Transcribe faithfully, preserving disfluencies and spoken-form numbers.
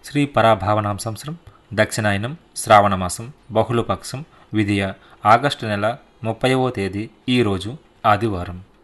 శ్రీ పరాభావనాం సంవత్సరం దక్షిణాయనం శ్రావణమాసం బహుళపక్షం విధియ ఆగస్టు నెల ముప్పైవ తేదీ ఈరోజు ఆదివారం.